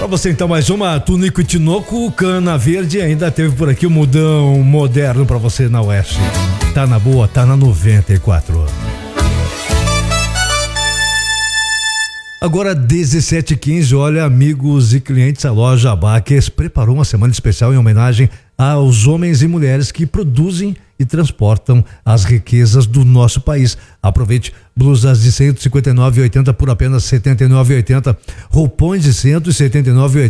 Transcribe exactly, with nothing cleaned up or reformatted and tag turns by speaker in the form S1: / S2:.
S1: Pra você então mais uma Tunico e Tinoco, Cana Verde, ainda teve por aqui o Mudão Moderno pra você na Oeste. Tá na boa, tá na noventa e quatro. Agora dezessete e quinze, olha, amigos e clientes, a loja Baques preparou uma semana especial em homenagem aos homens e mulheres que produzem e transportam as riquezas do nosso país. Aproveite blusas de cento e cinquenta e nove reais e oitenta centavos por apenas setenta e nove reais e oitenta centavos, roupões de cento e setenta e nove reais e oitenta